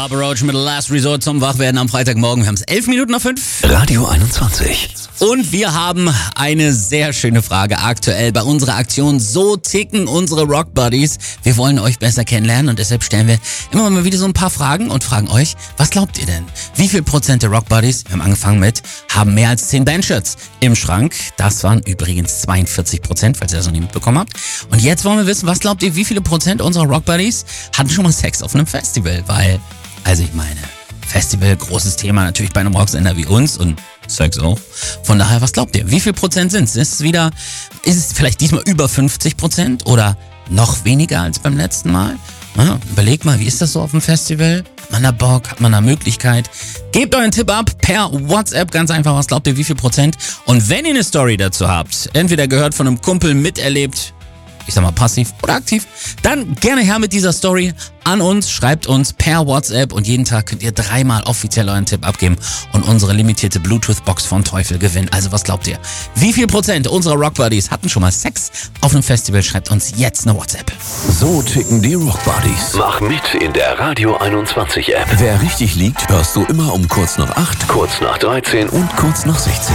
Papa Roach mit Last Resort zum Wachwerden am Freitagmorgen. Wir haben es 11 Minuten nach 5. Radio 21. Und wir haben eine sehr schöne Frage aktuell bei unserer Aktion So ticken unsere Rock Buddies. Wir wollen euch besser kennenlernen und deshalb stellen wir immer mal wieder so ein paar Fragen und fragen euch, was glaubt ihr denn? Wie viel Prozent der Rock Buddies, wir haben angefangen mit, haben mehr als 10 Bandshirts im Schrank? Das waren übrigens 42%, falls ihr das noch nie mitbekommen habt. Und jetzt wollen wir wissen, was glaubt ihr, wie viele Prozent unserer Rock Buddies hatten schon mal Sex auf einem Festival? Weil, also ich meine, Festival, großes Thema natürlich bei einem Rocksender wie uns und Sex auch. Von daher, was glaubt ihr? Wie viel Prozent sind es? Ist es vielleicht diesmal über 50% oder noch weniger als beim letzten Mal? Ja, überlegt mal, wie ist das so auf dem Festival? Hat man da Bock? Hat man da Möglichkeit? Gebt euren Tipp ab per WhatsApp, ganz einfach, was glaubt ihr, wie viel Prozent? Und wenn ihr eine Story dazu habt, entweder gehört von einem Kumpel, miterlebt, ich sag mal passiv oder aktiv, dann gerne her mit dieser Story an uns, schreibt uns per WhatsApp und jeden Tag könnt ihr 3-mal offiziell euren Tipp abgeben und unsere limitierte Bluetooth-Box von Teufel gewinnen. Also was glaubt ihr? Wie viel Prozent unserer Rock Buddies hatten schon mal Sex auf einem Festival? Schreibt uns jetzt eine WhatsApp. So ticken die Rock Buddies. Mach mit in der Radio 21 App. Wer richtig liegt, hörst du immer um kurz nach 8, Kurz nach 13 und kurz nach 16.